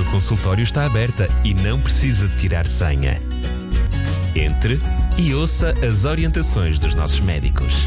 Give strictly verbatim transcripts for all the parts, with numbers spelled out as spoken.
do consultório está aberta e não precisa de tirar senha. Entre e ouça as orientações dos nossos médicos.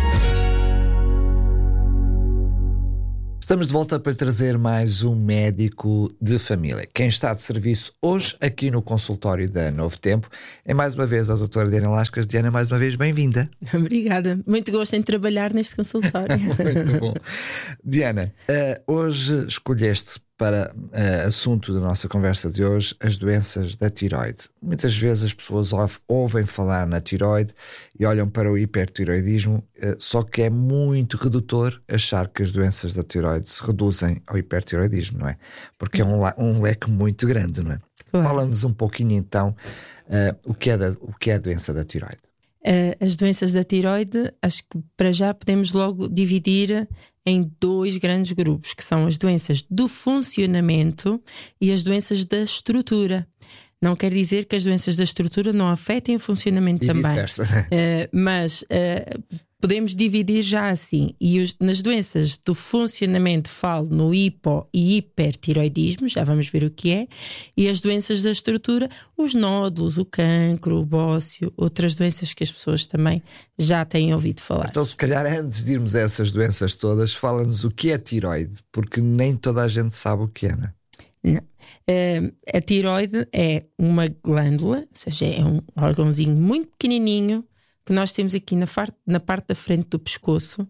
Estamos de volta para trazer mais um médico de família. Quem está de serviço hoje aqui no consultório da Novo Tempo é mais uma vez a doutora Diana Lascas. Diana, mais uma vez, bem-vinda. Obrigada. Muito gosto em trabalhar neste consultório. Muito bom. Diana, uh, hoje escolheste para uh, assunto da nossa conversa de hoje as doenças da tiroide. Muitas vezes as pessoas ouvem falar na tiroide e olham para o hipertiroidismo, uh, só que é muito redutor achar que as doenças da tiroide se reduzem ao hipertiroidismo, não é? Porque é um, um leque muito grande, não é? Claro. Fala-nos um pouquinho então uh, o, que é da, o que é a doença da tiroide. Uh, as doenças da tiroide, acho que para já podemos logo dividir em dois grandes grupos, que são as doenças do funcionamento e as doenças da estrutura. Não quer dizer que as doenças da estrutura não afetem o funcionamento e também. Vice-versa. Uh, mas uh, podemos dividir já assim. E os, nas doenças do funcionamento falo no hipo e hipertiroidismo, já vamos ver o que é. E as doenças da estrutura, os nódulos, o cancro, o bócio, outras doenças que as pessoas também já têm ouvido falar. Então, se calhar, antes de irmos a essas doenças todas, fala-nos o que é tiroide, porque nem toda a gente sabe o que é, não é? Não. Uh, a tiroide é uma glândula, ou seja, é um órgãozinho muito pequenininho que nós temos aqui na, far- na parte da frente do pescoço, uh,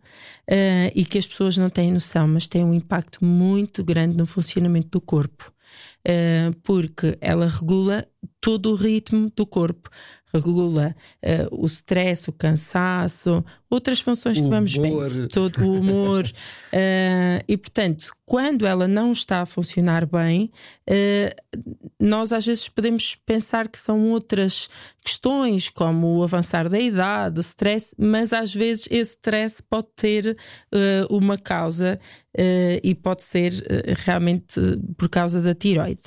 e que as pessoas não têm noção, mas tem um impacto muito grande no funcionamento do corpo, uh, porque ela regula todo o ritmo do corpo. Regula uh, o stress, o cansaço, outras funções o que vamos humor. vendo, todo o humor. uh, e, portanto, quando ela não está a funcionar bem, uh, nós às vezes podemos pensar que são outras questões, como o avançar da idade, stress, mas às vezes esse stress pode ter uh, uma causa uh, e pode ser uh, realmente por causa da tiroide.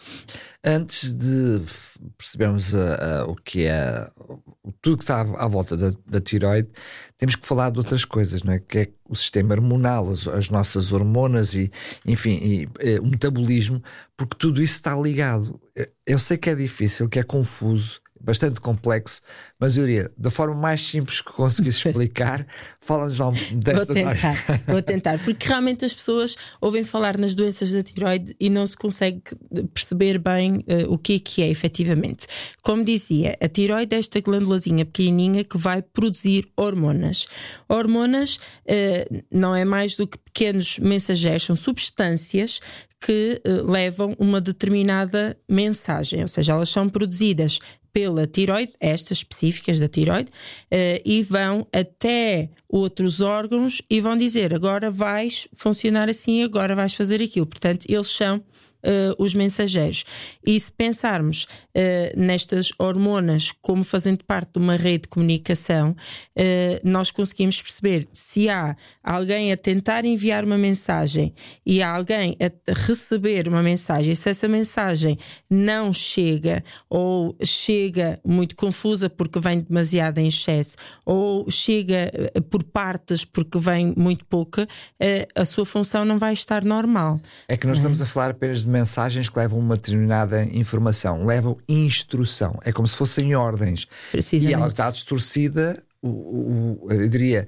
Antes de percebermos uh, uh, o que é tudo que está à, à volta da, da tiroide, temos que falar de outras coisas, não é? Que é o sistema hormonal, as, as nossas hormonas e, enfim, e, e, o metabolismo, porque tudo isso está ligado. Eu sei que é difícil, que é confuso, bastante complexo, mas eu diria, da forma mais simples que conseguisse explicar, fala-nos lá destas vou tentar, áreas. Vou tentar, porque realmente as pessoas ouvem falar nas doenças da tiroide e não se consegue perceber bem uh, o que é que é efetivamente. Como dizia, a tiroide é esta glândulazinha pequenininha que vai produzir hormonas. Hormonas uh, não é mais do que pequenos mensageiros, são substâncias que uh, levam uma determinada mensagem, ou seja, elas são produzidas pela tiroide, estas específicas da tiroide, uh, e vão até outros órgãos e vão dizer, agora vais funcionar assim, agora vais fazer aquilo. Portanto, eles são Uh, os mensageiros. E se pensarmos uh, nestas hormonas como fazendo parte de uma rede de comunicação, uh, nós conseguimos perceber se há alguém a tentar enviar uma mensagem e há alguém a receber uma mensagem, se essa mensagem não chega ou chega muito confusa porque vem demasiado em excesso ou chega uh, por partes porque vem muito pouca, uh, a sua função não vai estar normal. É que nós estamos a falar apenas de mensagens que levam uma determinada informação, levam instrução, é como se fossem ordens. E ela está distorcida, o, o, eu diria,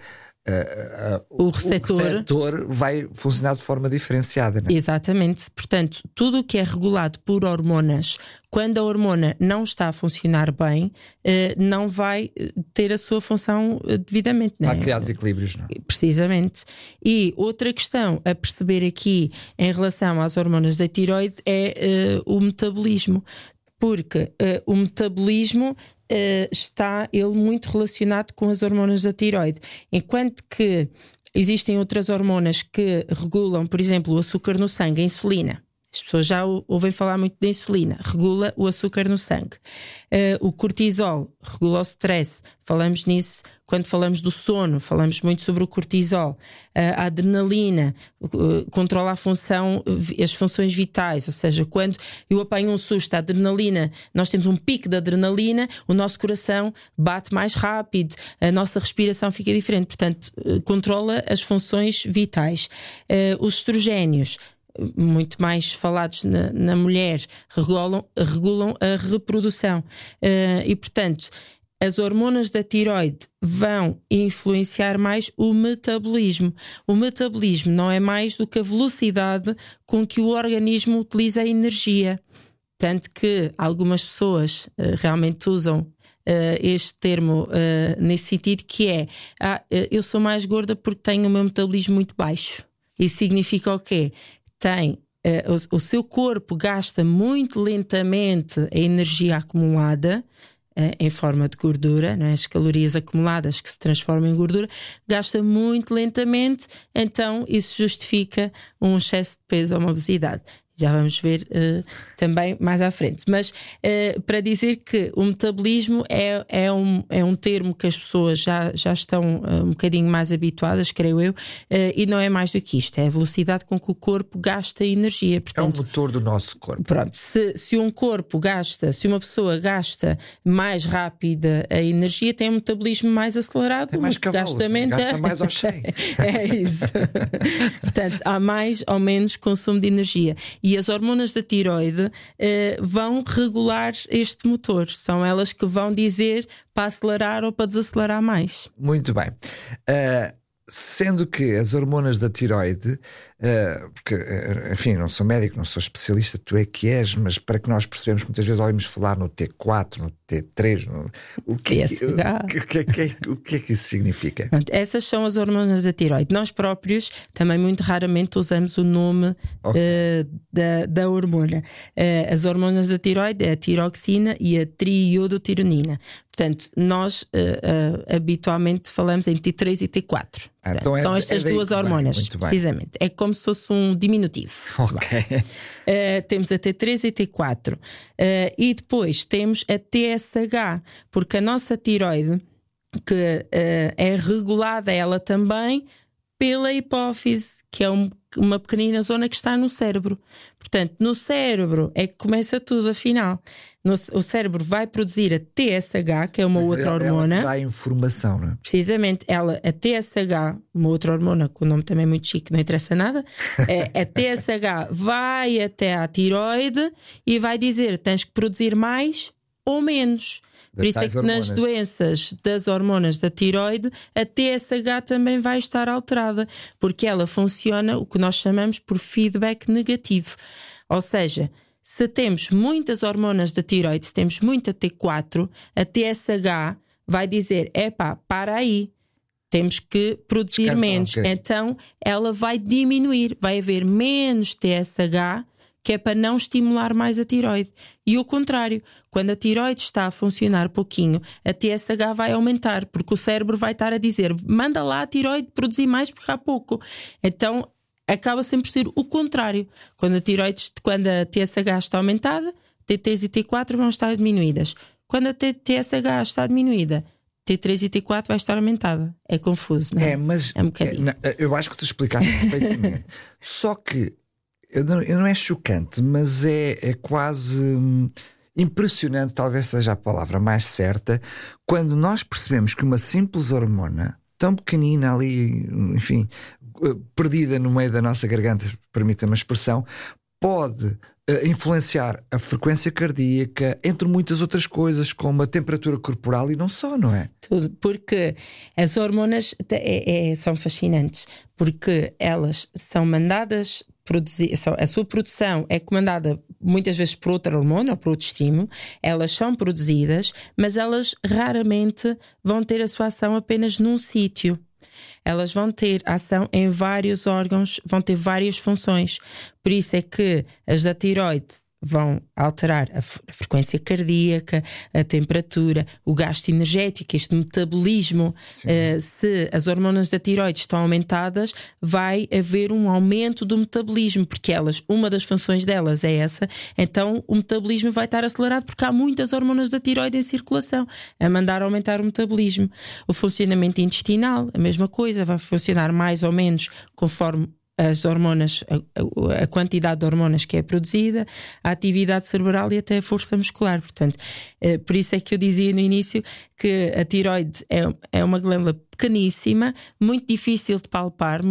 uh, uh, o, receptor. o receptor vai funcionar de forma diferenciada, não é? Exatamente. Portanto, tudo o que é regulado por hormonas, quando a hormona não está a funcionar bem, uh, não vai ter a sua função devidamente. Vai não é? criar desequilíbrios, não é? Precisamente. E outra questão a perceber aqui em relação às hormonas da tiroide é uh, o metabolismo. Porque uh, o metabolismo uh, está ele muito relacionado com as hormonas da tiroide. Enquanto que existem outras hormonas que regulam, por exemplo, o açúcar no sangue, a insulina. As pessoas já ouvem falar muito da insulina, regula o açúcar no sangue. Uh, o cortisol regula o stress, falamos nisso quando falamos do sono, falamos muito sobre o cortisol. Uh, a adrenalina uh, controla a função, as funções vitais, ou seja, quando eu apanho um susto, a adrenalina, nós temos um pico de adrenalina, o nosso coração bate mais rápido, a nossa respiração fica diferente, portanto, uh, controla as funções vitais. Uh, os estrogénios muito mais falados na, na mulher, regulam, regulam a reprodução. Uh, e, portanto, as hormonas da tiroide vão influenciar mais o metabolismo. O metabolismo não é mais do que a velocidade com que o organismo utiliza a energia. Tanto que algumas pessoas uh, realmente usam uh, este termo uh, nesse sentido, que é ah, eu sou mais gorda porque tenho o meu metabolismo muito baixo. Isso significa o quê? Tem, uh, o, o seu corpo gasta muito lentamente a energia acumulada em forma de gordura, não é? As calorias acumuladas que se transformam em gordura, gasta muito lentamente, então isso justifica um excesso de peso ou uma obesidade. Já vamos ver uh, também mais à frente. Mas uh, para dizer que o metabolismo é, é, um, é um termo que as pessoas já, já estão uh, um bocadinho mais habituadas, creio eu, uh, e não é mais do que isto. É a velocidade com que o corpo gasta energia. Portanto, é o motor do nosso corpo. Pronto, se, se um corpo gasta, se uma pessoa gasta mais rápida a energia, tem um metabolismo mais acelerado. Tem mais cavalos, gastamento gasta é... mais ao cheio. É isso. Portanto, há mais ou menos consumo de energia. E as hormonas da tiroide eh, vão regular este motor. São elas que vão dizer para acelerar ou para desacelerar mais. Muito bem. Uh, sendo que as hormonas da tiroide, uh, porque, uh, enfim, não sou médico, não sou especialista, tu é que és, mas para que nós percebemos, muitas vezes ouvimos falar no T quatro, no T três, no... O, que é que, o, que, que, o que é que isso significa? Essas são as hormonas da tiroide. Nós próprios também muito raramente usamos o nome okay. uh, da, da hormona. Uh, as hormonas da tiroide é a tiroxina e a triiodotironina. Portanto, nós uh, uh, habitualmente falamos em T três e T quatro. Ah, Portanto, então é, são estas é duas hormonas, bem, precisamente. É como se fosse um diminutivo. Okay. Uh, temos a T três e T quatro. Uh, e depois temos a T S H, porque a nossa tiroide, que uh, é regulada ela também pela hipófise, que é um, uma pequenina zona que está no cérebro. Portanto, no cérebro é que começa tudo, afinal. No, o cérebro vai produzir a T S H, que é uma outra ela, hormona. Ela dá informação, não é? Precisamente, ela, a T S H, uma outra hormona, com o nome também muito chique, não interessa nada. é, a T S H vai até à tiroide e vai dizer: tens que produzir mais ou menos. Por isso é que hormonas. Nas doenças das hormonas da tiroide, a T S H também vai estar alterada, porque ela funciona o que nós chamamos por feedback negativo. Ou seja, se temos muitas hormonas da tiroide, se temos muita T quatro, a T S H vai dizer: epá, para aí, temos que produzir Descansa, menos. Okay. Então ela vai diminuir, vai haver menos T S H, que é para não estimular mais a tiroide. E o contrário, quando a tiroide está a funcionar pouquinho, a T S H vai aumentar, porque o cérebro vai estar a dizer: manda lá a tiroide produzir mais porque há pouco. Então acaba sempre por ser o contrário. Quando a tiroide, quando a T S H está aumentada, T três e T quatro vão estar diminuídas. Quando a T S H está diminuída, T três e T quatro vai estar aumentada. É confuso, não é? É, mas é um bocadinho. É, eu acho que tu explicaste perfeitamente. Só que eu não, eu não é chocante, mas é, é quase hum, impressionante, talvez seja a palavra mais certa, quando nós percebemos que uma simples hormona, tão pequenina ali, enfim, perdida no meio da nossa garganta, permita-me a expressão, pode uh, influenciar a frequência cardíaca, entre muitas outras coisas, como a temperatura corporal e não só, não é? Tudo, porque as hormonas é, é, são fascinantes, porque elas são mandadas produzir, a sua produção é comandada muitas vezes por outra hormona ou por outro estímulo. Elas são produzidas, mas elas raramente vão ter a sua ação apenas num sítio. Elas vão ter ação em vários órgãos, vão ter várias funções. Por isso é que as da tiroide vão alterar a, f- a frequência cardíaca, a temperatura, o gasto energético, este metabolismo. Uh, se as hormonas da tiroide estão aumentadas, vai haver um aumento do metabolismo, porque elas, uma das funções delas é essa. Então o metabolismo vai estar acelerado, porque há muitas hormonas da tiroide em circulação a mandar aumentar o metabolismo. O funcionamento intestinal, a mesma coisa, vai funcionar mais ou menos conforme as hormonas, a, a quantidade de hormonas que é produzida, a atividade cerebral e até a força muscular. Portanto, eh, por isso é que eu dizia no início que a tiroide é, é uma glândula pequeníssima, muito difícil de palpar, muito,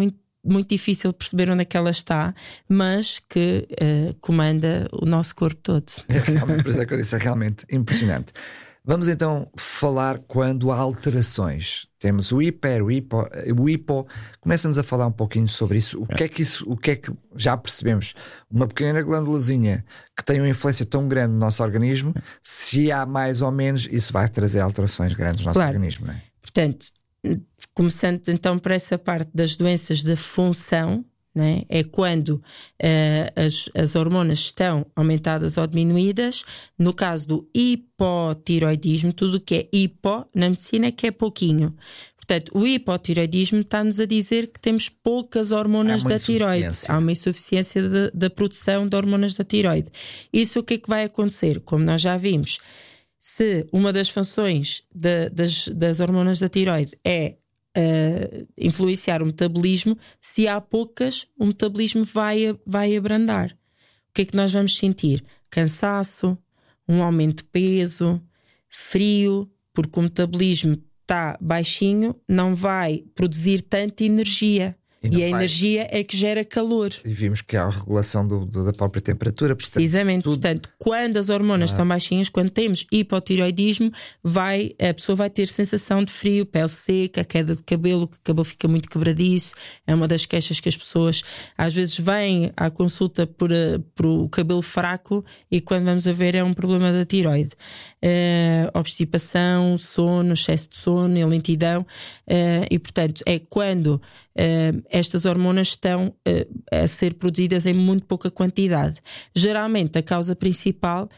muito difícil de perceber onde é que ela está, mas que uh, comanda o nosso corpo todo. É realmente, por isso é que eu disse, é realmente impressionante. Vamos então falar quando há alterações. Temos o hiper, o hipo, o hipo. Começa-nos a falar um pouquinho sobre isso. O que é que isso, o que é que já percebemos? Uma pequena glândulazinha que tem uma influência tão grande no nosso organismo, se há mais ou menos, isso vai trazer alterações grandes no nosso claro. organismo, não é? Portanto, começando então por essa parte das doenças da função, né? É quando uh, as, as hormonas estão aumentadas ou diminuídas. No caso do hipotiroidismo, tudo o que é hipo na medicina é que é pouquinho. Portanto, o hipotiroidismo está-nos a dizer que temos poucas hormonas da tiroide. Há uma insuficiência de, da produção de hormonas da tiroide. Isso o que é que vai acontecer? Como nós já vimos, se uma das funções de, das, das hormonas da tiroide é Uh, influenciar o metabolismo, se há poucas, o metabolismo vai, vai abrandar. O que é que nós vamos sentir? Cansaço, um aumento de peso, frio, porque o metabolismo está baixinho, não vai produzir tanta energia. E, e a vai. energia é que gera calor. E vimos que há a regulação do, do, da própria temperatura. Portanto, precisamente. Tudo... Portanto, quando as hormonas ah. estão baixinhas, quando temos hipotiroidismo, vai, a pessoa vai ter sensação de frio, pele seca, queda de cabelo, que o cabelo fica muito quebradiço. É uma das queixas que as pessoas às vezes vêm à consulta por, por o cabelo fraco, e quando vamos a ver é um problema da tiroide. Uh, obstipação, sono, excesso de sono, lentidão. Uh, e portanto é quando Uh, estas hormonas estão uh, a ser produzidas em muito pouca quantidade. Geralmente a causa principal uh,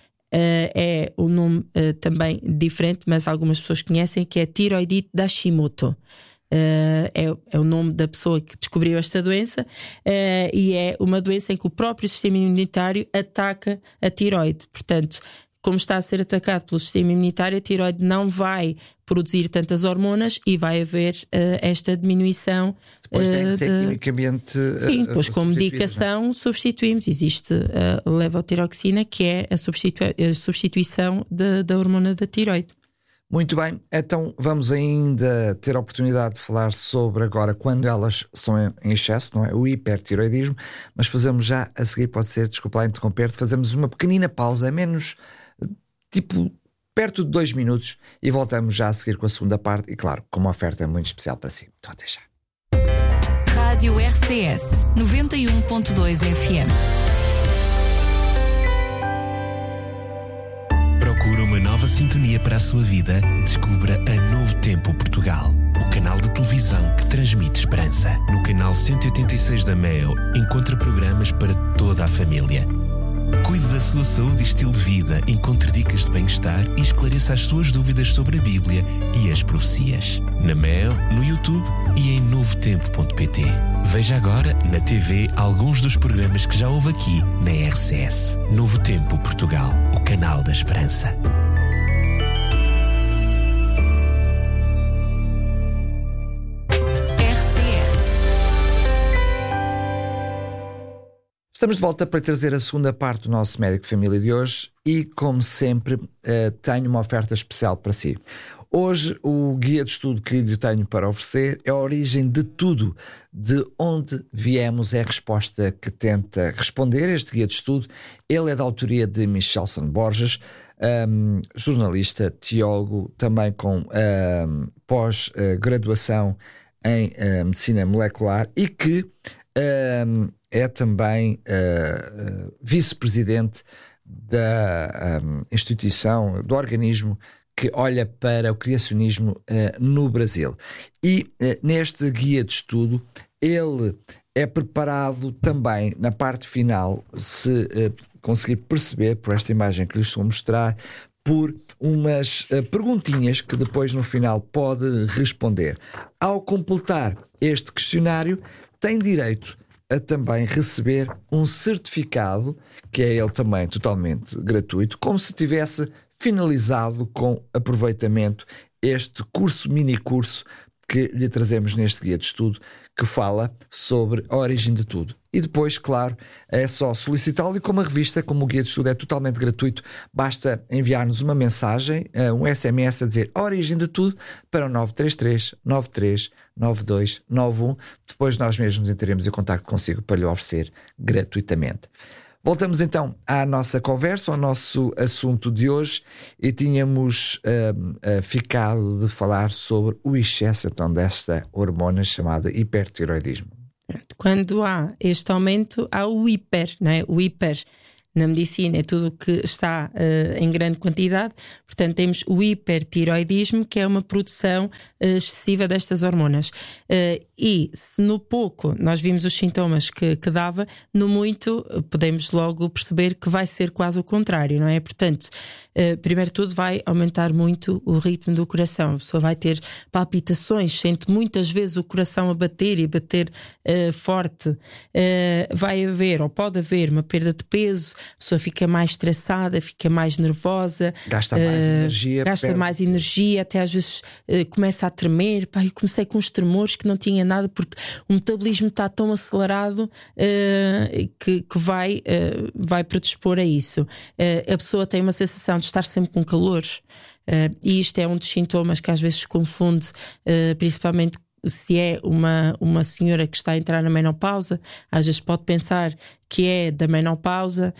é um nome uh, também diferente, mas algumas pessoas conhecem, que é tiroidite de Hashimoto. Uh, é, é o nome da pessoa que descobriu esta doença, uh, e é uma doença em que o próprio sistema imunitário ataca a tiroide. Portanto, como está a ser atacado pelo sistema imunitário, a tiroide não vai produzir tantas hormonas e vai haver uh, esta diminuição. Depois uh, tem que ser de... quimicamente. Uh, Sim, depois com medicação, não é? Substituímos. Existe a levotiroxina, que é a, substitu... a substituição da, da hormona da tiroide. Muito bem, então vamos ainda ter a oportunidade de falar sobre agora quando elas são em excesso, não é? O hipertiroidismo, mas fazemos já a seguir, pode ser, desculpa lá interromper-te, fazemos uma pequenina pausa, menos tipo perto de dois minutos, e voltamos já a seguir com a segunda parte, e claro, com uma oferta muito especial para si. Então até já. Rádio R C S noventa e um ponto dois F M. Procura uma nova sintonia para a sua vida? Descubra a Novo Tempo Portugal, o canal de televisão que transmite esperança. No canal cento e oitenta e seis da Meo, encontra programas para toda a família. Cuide da sua saúde e estilo de vida, encontre dicas de bem-estar e esclareça as suas dúvidas sobre a Bíblia e as profecias. Na Meo, no YouTube e em novo tempo ponto pt. Veja agora na T V alguns dos programas que já houve aqui na R C S. Novo Tempo Portugal, o canal da esperança. Estamos de volta para trazer a segunda parte do nosso Médico de Família de hoje e, como sempre, uh, tenho uma oferta especial para si. Hoje, o guia de estudo que lhe tenho para oferecer é a origem de tudo. De onde viemos é a resposta que tenta responder este guia de estudo. Ele é da autoria de Michelson Borges, um, jornalista, teólogo, também com um, pós-graduação em uh, Medicina Molecular, e que um, é também uh, uh, vice-presidente da um, instituição, do organismo que olha para o criacionismo uh, no Brasil. E uh, neste guia de estudo ele é preparado também na parte final, se uh, conseguir perceber por esta imagem que lhes estou a mostrar, por umas uh, perguntinhas que depois no final pode responder. Ao completar este questionário, tem direito a também receber um certificado, que é ele também totalmente gratuito, como se tivesse finalizado com aproveitamento este curso, mini curso que lhe trazemos neste guia de estudo, que fala sobre a origem de tudo. E depois, claro, é só solicitá-lo, e como a revista, como o guia de estudo é totalmente gratuito, basta enviar-nos uma mensagem, um S M S a dizer a origem de tudo para o nove três três, nove três nove dois nove um. Depois nós mesmos entraremos em contacto consigo para lhe oferecer gratuitamente. Voltamos então à nossa conversa, ao nosso assunto de hoje, e tínhamos uh, uh, ficado de falar sobre o excesso então desta hormona chamada hipertiroidismo. Quando há este aumento, há o hiper, não é? O hiper na medicina é tudo o que está uh, em grande quantidade. Portanto, temos o hipertiroidismo, que é uma produção uh, excessiva destas hormonas. Uh, e se no pouco nós vimos os sintomas que, que dava, no muito podemos logo perceber que vai ser quase o contrário, não é? Portanto, uh, primeiro de tudo vai aumentar muito o ritmo do coração. A pessoa vai ter palpitações, sente muitas vezes o coração a bater e bater uh, forte. Uh, vai haver, ou pode haver, uma perda de peso. A pessoa fica mais estressada, fica mais nervosa, gasta mais uh, energia, gasta perde. mais energia, até às vezes uh, começa a tremer. Pá, eu comecei com uns tremores que não tinha nada, porque o metabolismo está tão acelerado uh, que, que vai, uh, vai predispor a isso. Uh, a pessoa tem uma sensação de estar sempre com calor, uh, e isto é um dos sintomas que às vezes se confunde, uh, principalmente se é uma, uma senhora que está a entrar na menopausa. Às vezes pode pensar que é da menopausa,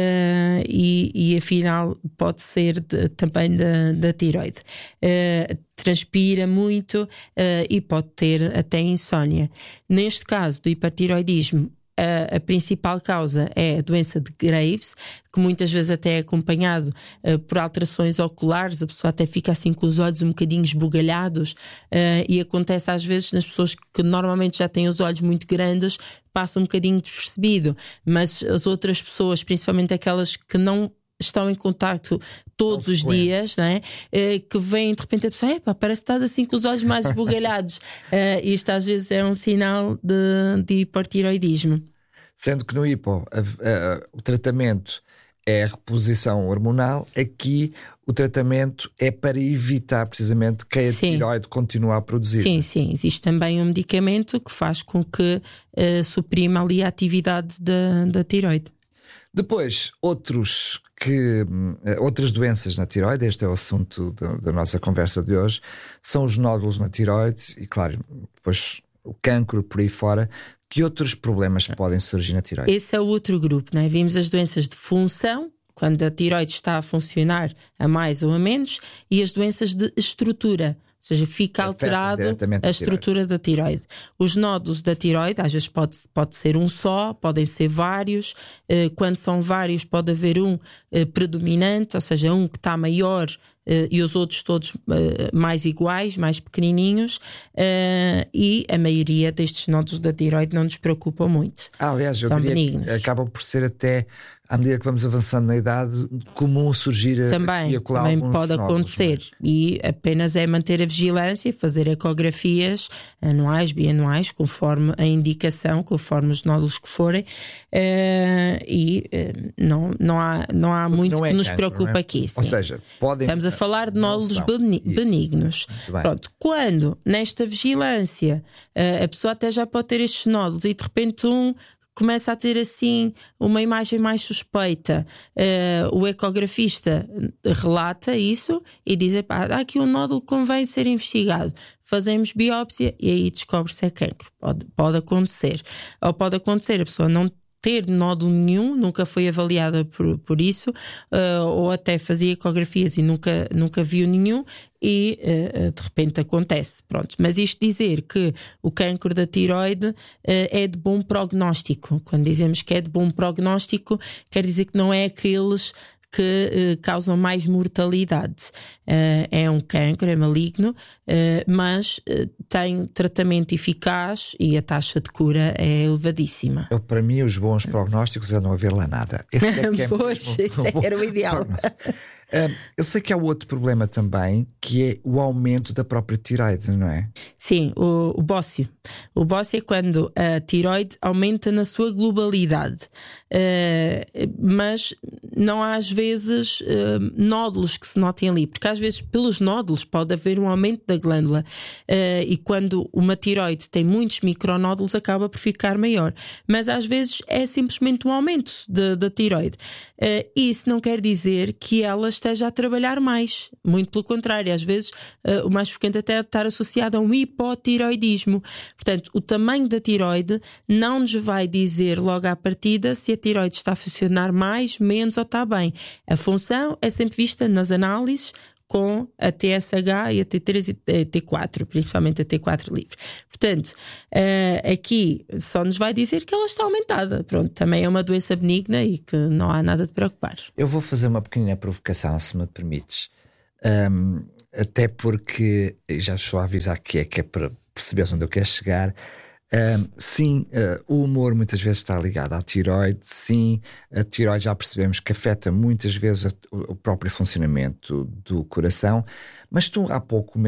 uh, e, e afinal pode ser de, também da, da tiroide. Uh, transpira muito, uh, e pode ter até insónia. Neste caso do hipertiroidismo, A, a principal causa é a doença de Graves, que muitas vezes até é acompanhado uh, por alterações oculares. A pessoa até fica assim com os olhos um bocadinho esbugalhados, uh, e acontece às vezes nas pessoas que normalmente já têm os olhos muito grandes, passa um bocadinho despercebido, mas as outras pessoas, principalmente aquelas que não estão em contacto todos os dias, não é? Uh, que vêm de repente a pessoa, epá, parece que estás assim com os olhos mais esbugalhados. uh, Isto às vezes é um sinal de, de hipertiroidismo. Sendo que no hipo a, a, o tratamento é a reposição hormonal, aqui o tratamento é para evitar precisamente que a sim. tiroide continue a produzir. Sim, sim. Existe também um medicamento que faz com que uh, suprima ali a atividade da, da tiroide. Depois, outros que, outras doenças na tiroide, este é o assunto da, da nossa conversa de hoje, são os nódulos na tiroide e, claro, depois o cancro por aí fora. Que outros problemas podem surgir na tiroide? Esse é o outro grupo, não é? Vimos as doenças de função, quando a tiroide está a funcionar a mais ou a menos, e as doenças de estrutura, ou seja, fica alterado a estrutura da tiroide. Os nódulos da tiroide, às vezes pode, pode ser um só, podem ser vários. Quando são vários, pode haver um predominante, ou seja, um que está maior Uh, e os outros todos uh, mais iguais, mais pequenininhos, uh, e a maioria destes nódulos da tiroide não nos preocupam muito. Ah, aliás, eu são diria benignos. Que acabam por ser até, à medida que vamos avançando na idade, comum surgir também, a também pode nódulos, acontecer, mas... e apenas é manter a vigilância, fazer ecografias anuais, bianuais, conforme a indicação, conforme os nódulos que forem, uh, e uh, não, não há, não há muito não que é nos cancro, preocupa é? aqui. Sim. Ou seja, podem... Estamos a falar de nódulos beni- benignos. Pronto, quando nesta vigilância uh, a pessoa até já pode ter estes nódulos e de repente um começa a ter assim uma imagem mais suspeita, uh, o ecografista relata isso e diz, pá, há aqui um nódulo que convém ser investigado. Fazemos biópsia e aí descobre se é cancro. Pode, pode acontecer. Ou pode acontecer a pessoa não ter nódulo nenhum, nunca foi avaliada por, por isso, uh, ou até fazia ecografias e nunca, nunca viu nenhum, e uh, de repente acontece. Pronto. Mas isto dizer que o cancro da tiroide uh, é de bom prognóstico. Quando dizemos que é de bom prognóstico, quer dizer que não é aqueles que uh, causam mais mortalidade. Uh, é um cancro, é maligno, uh, mas uh, tem tratamento eficaz e a taxa de cura é elevadíssima. Eu, para mim, os bons prognósticos é não haver lá nada. Esse é que é pois, mesmo, esse é que era o ideal. Uh, eu sei que há outro problema também, que é o aumento da própria tiroide, não é? Sim, o, o bócio. O bócio é quando a tiroide aumenta na sua globalidade. Uh, mas não há às vezes uh, nódulos que se notem ali, porque às vezes pelos nódulos pode haver um aumento da glândula uh, e quando uma tiroide tem muitos micronódulos acaba por ficar maior, mas às vezes é simplesmente um aumento de, da tiroide. Uh, isso não quer dizer que ela esteja a trabalhar mais, muito pelo contrário, às vezes uh, o mais frequente até é estar associado a um hipotiroidismo. Portanto, o tamanho da tiroide não nos vai dizer logo à partida se a tiroide está a funcionar mais, menos ou está bem. A função é sempre vista nas análises com a T S H e a T três e a T quatro, principalmente a T quatro livre. Portanto, uh, aqui só nos vai dizer que ela está aumentada. Pronto, também é uma doença benigna e que não há nada de preocupar. Eu vou fazer uma pequena provocação, se me permites. Um, até porque já estou a avisar que é, que é para perceber onde eu quero chegar. Um, sim, uh, o humor muitas vezes está ligado à tiroide. Sim, a tiroide já percebemos que afeta muitas vezes o, o próprio funcionamento do coração. Mas tu há pouco